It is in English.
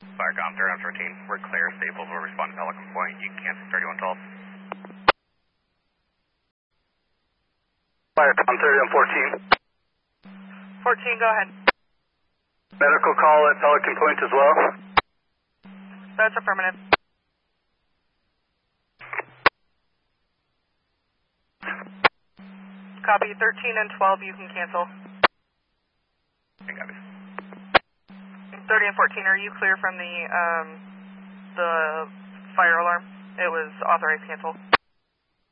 Firecom 3114, we're clear. Staples will respond to Pelican Point. You can cancel 3112. Firecom 3114. 14, go ahead. Medical call at Pelican Point as well. That's affirmative. Copy 13 and 12, you can cancel. Copy. 30 and 14, are you clear from the fire alarm? It was authorized cancel.